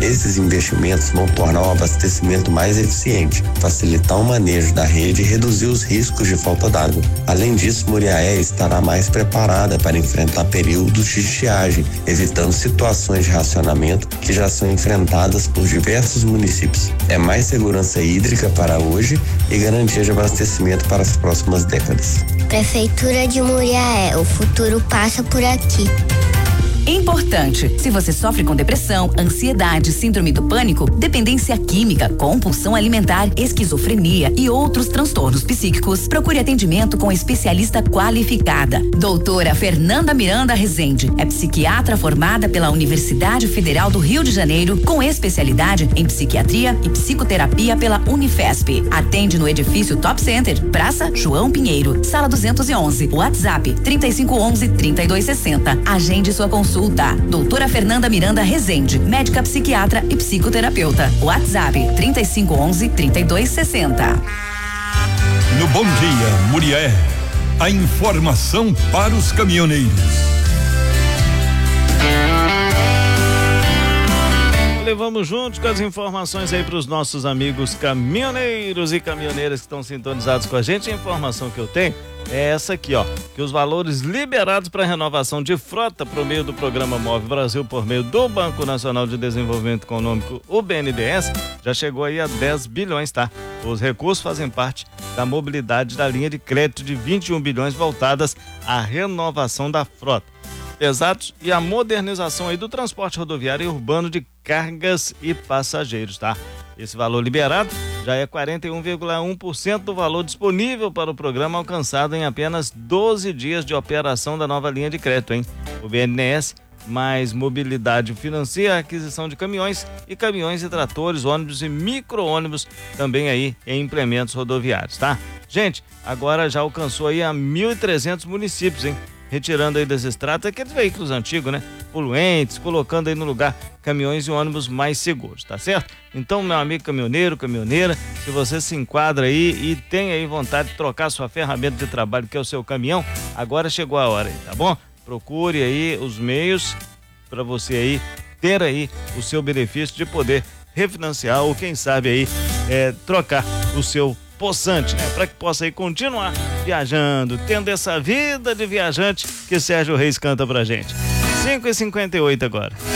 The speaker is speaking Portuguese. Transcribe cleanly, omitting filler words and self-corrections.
Esses investimentos vão tornar o abastecimento mais eficiente, facilitar o manejo da rede e reduzir os riscos de falta d'água. Além disso, Muriaé estará mais preparada para enfrentar períodos de estiagem, evitando situações de racionamento que já são enfrentadas por diversos municípios. É mais segurança hídrica para hoje e garantia de abastecimento para as próximas décadas. Prefeitura de Muriaé, o futuro passa por aqui. Importante, se você sofre com depressão, ansiedade, síndrome do pânico, dependência química, compulsão alimentar, esquizofrenia e outros transtornos psíquicos, procure atendimento com especialista qualificada. Doutora Fernanda Miranda Rezende é psiquiatra formada pela Universidade Federal do Rio de Janeiro, com especialidade em psiquiatria e psicoterapia pela Unifesp. Atende no edifício Top Center, Praça João Pinheiro, Sala 211, WhatsApp 3511-3260. Agende sua consulta. Doutora Fernanda Miranda Rezende, médica psiquiatra e psicoterapeuta. WhatsApp 3511-3260. No Bom Dia Muriaé, a informação para os caminhoneiros. Levamos juntos com as informações aí para os nossos amigos caminhoneiros e caminhoneiras que estão sintonizados com a gente. A informação que eu tenho é essa aqui, ó, que os valores liberados para renovação de frota por meio do Programa Move Brasil, por meio do Banco Nacional de Desenvolvimento Econômico, o BNDES, já chegou aí a 10 bilhões, tá? Os recursos fazem parte da mobilidade da linha de crédito de 21 bilhões voltadas à renovação da frota pesados e a modernização aí do transporte rodoviário e urbano de cargas e passageiros, tá? Esse valor liberado já é 41,1% do valor disponível para o programa, alcançado em apenas 12 dias de operação da nova linha de crédito, hein? O BNDES mais mobilidade financia a aquisição de caminhões e tratores, ônibus e micro-ônibus também aí em implementos rodoviários, tá? Gente, agora já alcançou aí a 1.300 municípios, hein? Retirando aí das estradas aqueles veículos antigos, né? Poluentes, colocando aí no lugar caminhões e ônibus mais seguros, tá certo? Então, meu amigo caminhoneiro, caminhoneira, se você se enquadra aí e tem aí vontade de trocar sua ferramenta de trabalho, que é o seu caminhão, agora chegou a hora aí, tá bom? Procure aí os meios para você aí ter aí o seu benefício de poder refinanciar ou quem sabe aí trocar o seu possante, né? Para que possa aí continuar viajando, tendo essa vida de viajante que Sérgio Reis canta pra gente. 5h58 agora.